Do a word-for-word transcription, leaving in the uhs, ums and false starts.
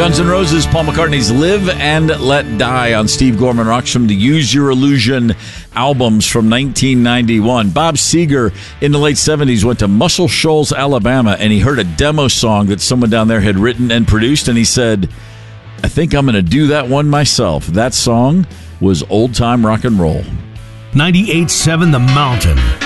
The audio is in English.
Guns N' Roses, Paul McCartney's Live and Let Die on Steve Gorman Rocks from the Use Your Illusion albums from nineteen ninety-one. Bob Seger in the late seventies went to Muscle Shoals, Alabama, and he heard a demo song that someone down there had written and produced, and he said, I think I'm going to do that one myself. That song was Old Time Rock and Roll. ninety-eight point seven The Mountain.